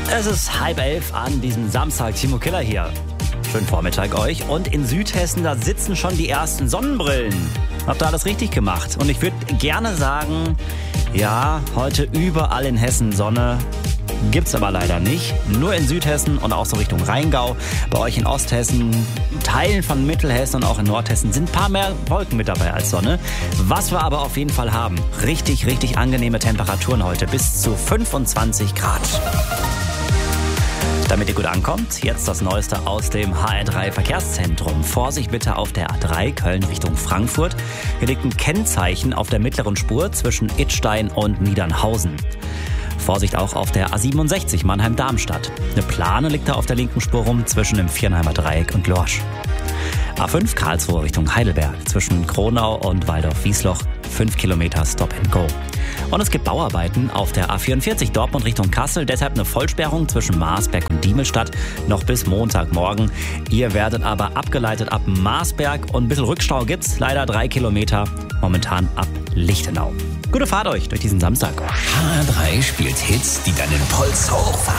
Es ist 10:30 an diesem Samstag. Timo Killer hier. Schönen Vormittag euch. Und in Südhessen, da sitzen schon die ersten Sonnenbrillen. Habt ihr alles richtig gemacht. Und ich würde gerne sagen, ja, heute überall in Hessen Sonne. Gibt's aber leider nicht. Nur in Südhessen und auch so Richtung Rheingau. Bei euch in Osthessen, Teilen von Mittelhessen und auch in Nordhessen sind ein paar mehr Wolken mit dabei als Sonne. Was wir aber auf jeden Fall haben, richtig, richtig angenehme Temperaturen heute. Bis zu 25 Grad. Damit ihr gut ankommt, jetzt das Neueste aus dem HR3 Verkehrszentrum. Vorsicht bitte auf der A3 Köln Richtung Frankfurt. Hier liegt ein Kennzeichen auf der mittleren Spur zwischen Idstein und Niedernhausen. Vorsicht auch auf der A67 Mannheim-Darmstadt. Eine Plane liegt da auf der linken Spur rum zwischen dem Viernheimer Dreieck und Lorsch. A5 Karlsruhe Richtung Heidelberg zwischen Kronau und Waldorf-Wiesloch. 5 Kilometer Stop and Go. Und es gibt Bauarbeiten auf der A44 Dortmund Richtung Kassel. Deshalb eine Vollsperrung zwischen Marsberg und Diemelstadt noch bis Montagmorgen. Ihr werdet aber abgeleitet ab Marsberg und ein bisschen Rückstau gibt's. Leider 3 Kilometer momentan ab Lichtenau. Gute Fahrt euch durch diesen Samstag. HR3 spielt Hits, die deinen Puls hochfahren.